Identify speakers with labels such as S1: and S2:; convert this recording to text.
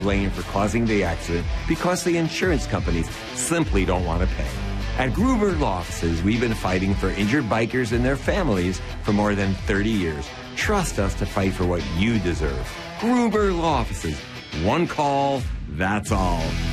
S1: blamed for causing the accident because the insurance companies simply don't want to pay. At Gruber Law Offices, we've been fighting for injured bikers and their families for more than 30 years. Trust us to fight for what you deserve. Gruber Law Offices. One call, that's all.